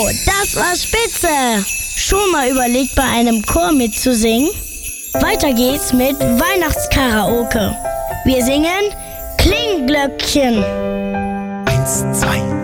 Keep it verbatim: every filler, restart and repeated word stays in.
Wow, das war spitze! Schon mal überlegt, bei einem Chor mitzusingen? Weiter geht's mit Weihnachtskaraoke. Wir singen Klingglöckchen. Eins, zwei,